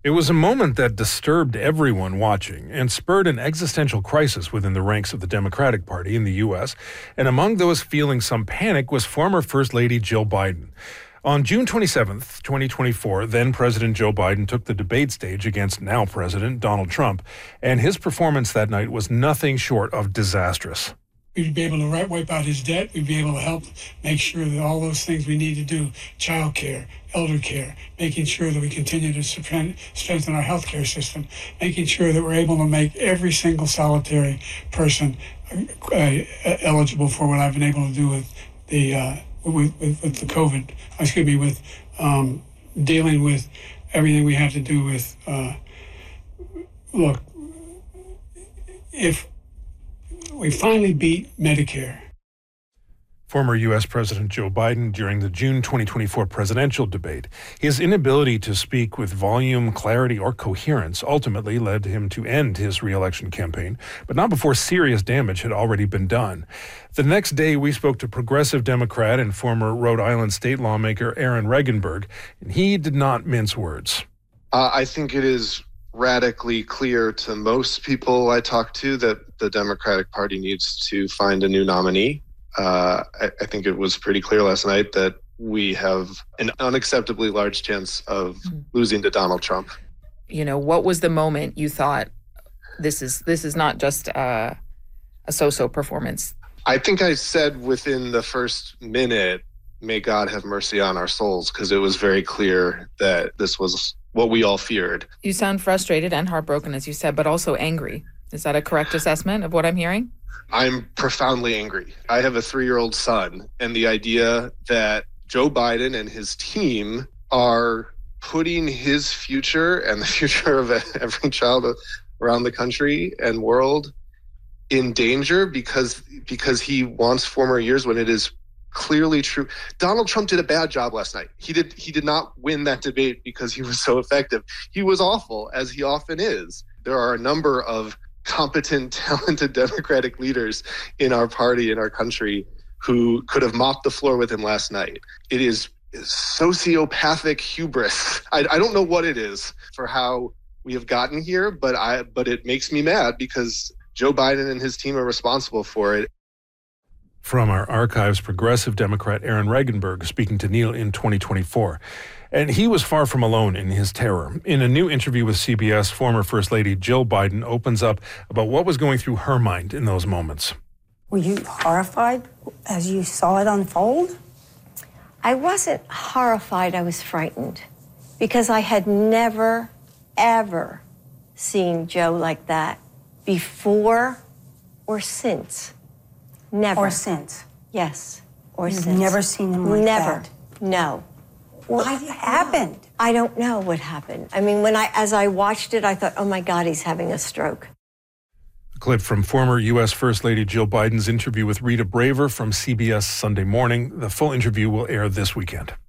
It was a moment that disturbed everyone watching and spurred an existential crisis within the ranks of the Democratic Party in the U.S., and among those feeling some panic was former First Lady Jill Biden. On June 27, 2024, then-President Joe Biden took the debate stage against now-President Donald Trump, and his performance that night was nothing short of disastrous. We'd be able to wipe out his debt. We'd be able to help make sure that all those things we need to do, child care, elder care, making sure that we continue to strengthen our healthcare system, making sure that we're able to make every single solitary person eligible for what I've been able to do with the with the COVID, with dealing with everything we have to do with, look, if we finally beat Medicare. Former U.S. President Joe Biden during the June 2024 presidential debate. His inability to speak with volume, clarity, or coherence ultimately led him to end his re-election campaign, but not before serious damage had already been done. The next day, we spoke to progressive Democrat and former Rhode Island state lawmaker Aaron Regenberg, and he did not mince words. I think it is radically clear to most people I talk to that the Democratic Party needs to find a new nominee. I think it was pretty clear last night that we have an unacceptably large chance of losing to Donald Trump. You know, what was the moment you thought this is not just a so-so performance? I think I said within the first minute, may God have mercy on our souls, because it was very clear that this was what we all feared. You sound frustrated and heartbroken, as you said, but also angry. Is that a correct assessment of what I'm hearing? I'm profoundly angry. I have a 3-year-old son, and the idea that Joe Biden and his team are putting his future and the future of every child around the country and world in danger because he wants 4 more years, when it is clearly true. Donald Trump did a bad job last night. He did not win that debate because he was so effective. He was awful, as he often is. There are a number of competent, talented Democratic leaders in our party, in our country, who could have mopped the floor with him last night. It is sociopathic hubris. I don't know what it is for how we have gotten here, but it makes me mad because Joe Biden and his team are responsible for it. From our archives, progressive Democrat Aaron Regenberg speaking to Neil in 2024. And he was far from alone in his terror. In a new interview with CBS, former First Lady Jill Biden opens up about what was going through her mind in those moments. Were you horrified as you saw it unfold? I wasn't horrified, I was frightened, because I had never, ever seen Joe like that before or since. Never. Or since? Yes, or You've since. never seen him like Never. that? No. What happened? I don't know what happened. I mean, as I watched it, I thought, oh my God, he's having a stroke. A clip from former U.S. First Lady Jill Biden's interview with Rita Braver from CBS Sunday Morning. The full interview will air this weekend.